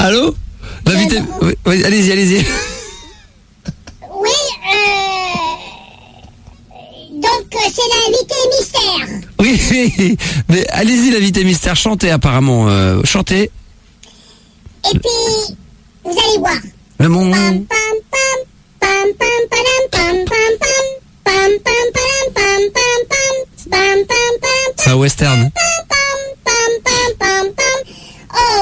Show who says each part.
Speaker 1: Allô? L'invité. Oui, allez-y.
Speaker 2: Oui, donc c'est l'invité mystère.
Speaker 1: Oui, mais allez-y, l'invité mystère, chantez apparemment. Chantez.
Speaker 2: Et puis, vous allez voir.
Speaker 1: Le mon...
Speaker 2: Pam, pam, pam, pam, pam, padam, pam, pam, pam, pam, pam, padam, pam, pam, pam, pam, pam, pam, pam.
Speaker 1: C'est un western.